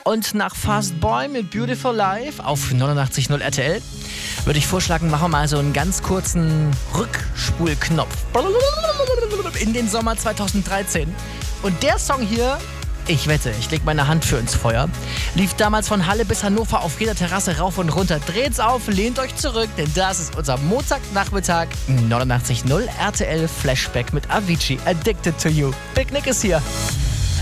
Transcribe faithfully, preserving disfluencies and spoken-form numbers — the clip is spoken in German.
Und nach Fast Boy mit Beautiful Life auf neunundachtzig Komma null R T L würde ich vorschlagen, machen wir mal so einen ganz kurzen Rückspulknopf in den Sommer zweitausenddreizehn. Und der Song hier, ich wette, ich leg meine Hand für ins Feuer, lief damals von Halle bis Hannover auf jeder Terrasse rauf und runter. Dreht's auf, lehnt euch zurück, denn das ist unser Montagnachmittag neunundachtzig Komma null R T L Flashback mit Avicii, Addicted to You. Big Nick ist hier.